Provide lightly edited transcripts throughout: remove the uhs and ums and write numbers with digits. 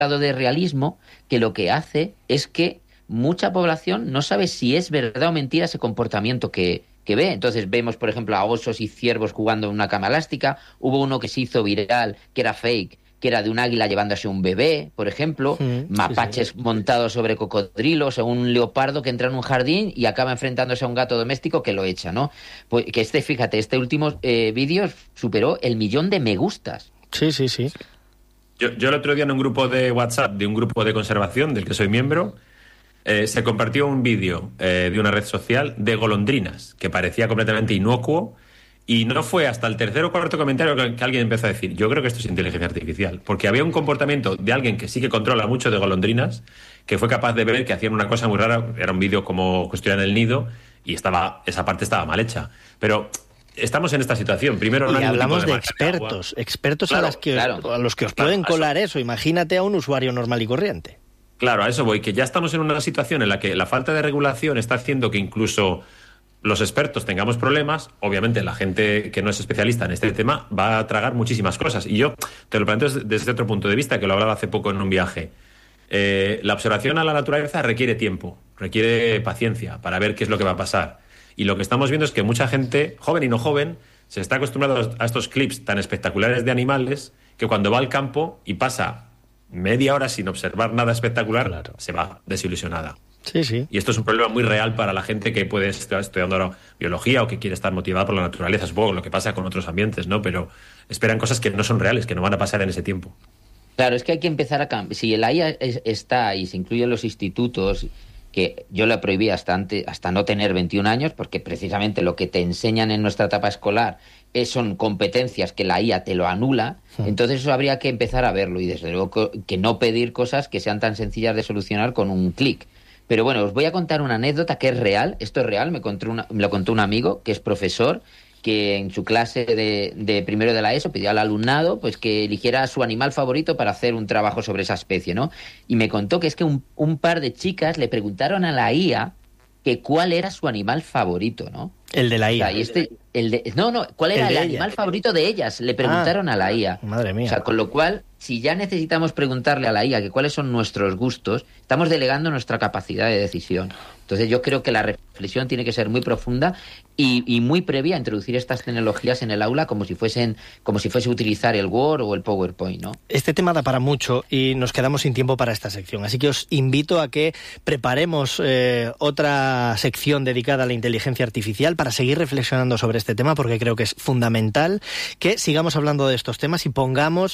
grado de realismo que lo que hace es que mucha población no sabe si es verdad o mentira ese comportamiento que ve. Entonces vemos, por ejemplo, a osos y ciervos jugando en una cama elástica. Hubo uno que se hizo viral, que era fake, que era de un águila llevándose un bebé, por ejemplo, mapaches Sí. montados sobre cocodrilos, o un leopardo que entra en un jardín y acaba enfrentándose a un gato doméstico que lo echa, ¿no? Pues que fíjate, este último vídeo superó el 1.000.000 de me gustas. Sí. Yo el otro día en un grupo de WhatsApp de un grupo de conservación del que soy miembro, se compartió un vídeo de una red social de golondrinas que parecía completamente inocuo, y no fue hasta el tercer o cuarto comentario que alguien empezó a decir: yo creo que esto es inteligencia artificial, porque había un comportamiento de alguien que sí que controla mucho de golondrinas, que fue capaz de ver que hacían una cosa muy rara. Era un vídeo como construían el nido y esa parte estaba mal hecha. Pero estamos en esta situación. Primero, y no hay ningún hablamos tipo de marca agua. expertos Claro, a los que os claro, pueden eso. colar eso. Imagínate a un usuario normal y corriente. Claro, a eso voy, que ya estamos en una situación en la que la falta de regulación está haciendo que incluso los expertos tengamos problemas. Obviamente la gente que no es especialista en este tema va a tragar muchísimas cosas. Y yo te lo planteo desde otro punto de vista, que lo hablaba hace poco en un viaje. La observación a la naturaleza requiere tiempo, requiere paciencia para ver qué es lo que va a pasar. Y lo que estamos viendo es que mucha gente, joven y no joven, se está acostumbrando a estos clips tan espectaculares de animales, que cuando va al campo y pasa media hora sin observar nada espectacular, Claro. se va desilusionada. Sí. Y esto es un problema muy real para la gente que puede estar estudiando ahora biología o que quiere estar motivada por la naturaleza. Supongo lo que pasa con otros ambientes, ¿no? Pero esperan cosas que no son reales, que no van a pasar en ese tiempo. Claro, es que hay que empezar a cambiar. Si el IA está y se incluye en los institutos, que yo la prohibí hasta no tener 21 años, porque precisamente lo que te enseñan en nuestra etapa escolar son competencias que la IA te lo anula. Entonces eso habría que empezar a verlo, y desde luego que no pedir cosas que sean tan sencillas de solucionar con un clic. Pero bueno, os voy a contar una anécdota que es real. Esto es real, me lo contó un amigo que es profesor, que en su clase de primero de la ESO pidió al alumnado pues que eligiera su animal favorito para hacer un trabajo sobre esa especie, ¿no? Y me contó que es que un par de chicas le preguntaron a la IA que cuál era su animal favorito, ¿no? El de la O IA. sea, ¿cuál era El el de animal ella. favorito de ellas? Le preguntaron a la IA. Madre mía. O sea, con lo cual, si ya necesitamos preguntarle a la IA que cuáles son nuestros gustos, estamos delegando nuestra capacidad de decisión. Entonces yo creo que la reflexión tiene que ser muy profunda y muy previa a introducir estas tecnologías en el aula como si fuese utilizar el Word o el PowerPoint, ¿no? Este tema da para mucho y nos quedamos sin tiempo para esta sección, así que os invito a que preparemos otra sección dedicada a la inteligencia artificial para seguir reflexionando sobre este tema, porque creo que es fundamental que sigamos hablando de estos temas y pongamos,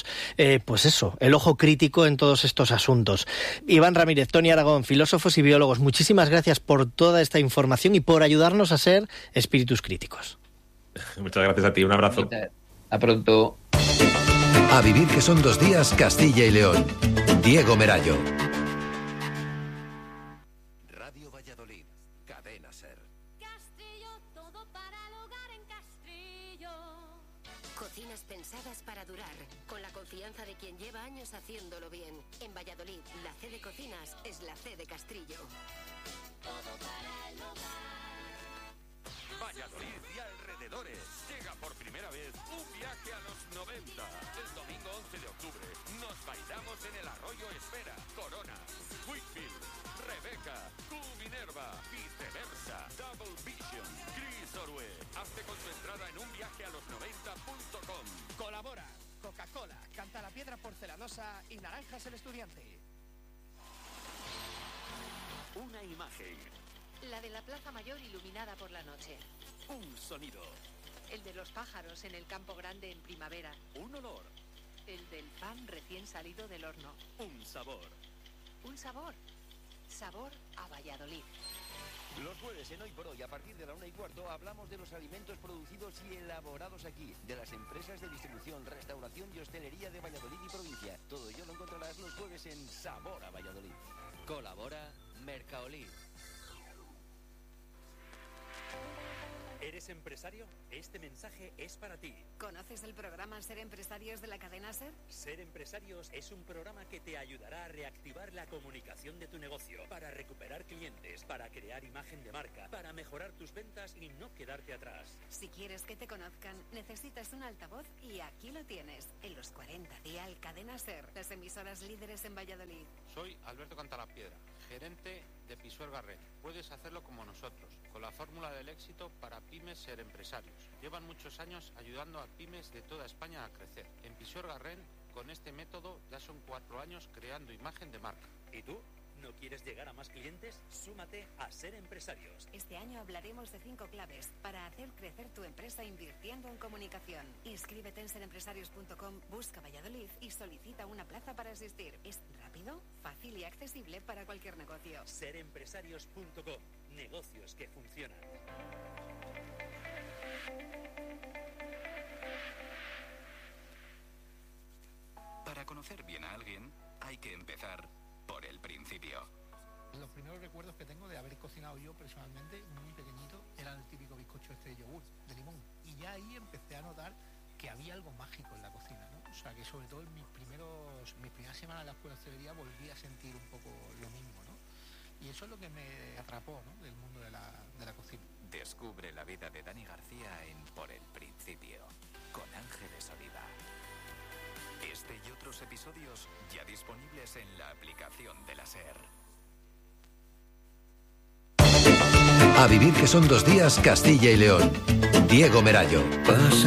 el ojo crítico en todos estos asuntos. Iván Ramírez, Tony Aragón, filósofos y biólogos, muchísimas gracias por toda esta información y por ayudarnos a ser espíritus críticos. Muchas gracias a ti, un abrazo. Hasta pronto. A vivir que son 2 días, Castilla y León. Diego Merayo. Radio Valladolid, Cadena Ser. Castrillo, todo para el hogar en Castrillo. Cocinas pensadas para durar, con la confianza de quien lleva años haciéndolo bien. En Valladolid, la C de Cocinas es la C de Castrillo. Todo para el hogar. Valladolid y alrededores. Llega por primera vez un viaje a los 90. El domingo 11 de octubre nos bailamos en el Arroyo Esfera, Corona, Whitfield, Rebeca, Minerva, Viceversa, Double Vision, Chris Orue. Hazte con tu entrada en unviajealos90.com. Colabora Coca-Cola, Canta la Piedra Porcelanosa y Naranjas el Estudiante. Una imagen, La de la Plaza Mayor iluminada por la noche. un sonido, El de los pájaros en el campo grande en primavera. un olor, El del pan recién salido del horno. un sabor. Un sabor. Sabor a Valladolid. Los jueves en Hoy por Hoy, a partir de la 1:15, hablamos de los alimentos producidos y elaborados aquí, de las empresas de distribución, restauración y hostelería de Valladolid y provincia. Todo ello lo encontrarás los jueves en Sabor a Valladolid. Colabora Mercaolí. ¿Eres empresario? Este mensaje es para ti. ¿Conoces el programa Ser Empresarios de la cadena Ser? Ser Empresarios es un programa que te ayudará ayudará a reactivar la comunicación de tu negocio, para recuperar clientes, para crear imagen de marca, para mejorar tus ventas y no quedarte atrás. Si quieres que te conozcan, necesitas un altavoz y aquí lo tienes. En los 40 Dial Cadena Ser, las emisoras líderes en Valladolid. Soy Alberto Cantalapiedra, gerente de Pisuerga Red. Puedes hacerlo como nosotros, con la fórmula del éxito para pymes ser empresarios. Llevan muchos años ayudando a pymes de toda España a crecer. En Pisuerga Red, con este método, ya son 4 años creando imagen de marca. ¿Y tú? ¿No quieres llegar a más clientes? Súmate a Ser Empresarios. Este año hablaremos de 5 claves para hacer crecer tu empresa invirtiendo en comunicación. Inscríbete en serempresarios.com, busca Valladolid y solicita una plaza para asistir. Es rápido, fácil y accesible para cualquier negocio. Serempresarios.com. Negocios que funcionan. Para conocer bien a alguien, hay que empezar por el principio. Los primeros recuerdos que tengo de haber cocinado yo personalmente, muy pequeñito, era el típico bizcocho de yogur, de limón. Y ya ahí empecé a notar que había algo mágico en la cocina, ¿no? O sea, que sobre todo en mis primeras semanas de la escuela de hostelería volví a sentir un poco lo mismo, ¿no? Y eso es lo que me atrapó, ¿no?, del mundo de la cocina. Descubre la vida de Dani García en Por el Principio, con Ángeles Oliva. Este y otros episodios ya disponibles en la aplicación de la SER. A vivir que son 2 días, Castilla y León. Diego Merayo.